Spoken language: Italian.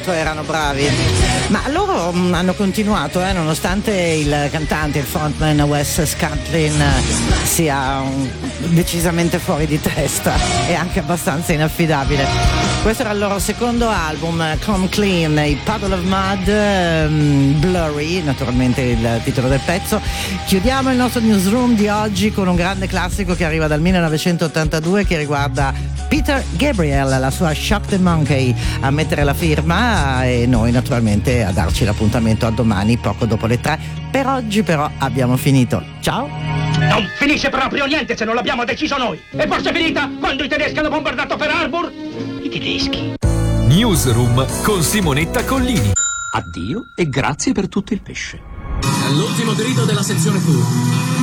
quanto erano bravi. Ma loro hanno continuato, nonostante il cantante, il frontman Wes Scantlin sia decisamente fuori di testa e anche abbastanza inaffidabile. Questo era il loro secondo album, Come Clean, i Puddle of Mud, Blurry, naturalmente il titolo del pezzo. Chiudiamo il nostro newsroom di oggi con un grande classico che arriva dal 1982, che riguarda Peter Gabriel, la sua Shock the Monkey a mettere la firma, e noi naturalmente a darci l'appuntamento a domani poco dopo le 3. Per oggi però abbiamo finito. Ciao! Non finisce proprio niente se non l'abbiamo deciso noi. E forse è finita quando i tedeschi hanno bombardato Pearl Harbor? I tedeschi. Newsroom con Simonetta Collini. Addio e grazie per tutto il pesce. All'ultimo grido della sezione Q.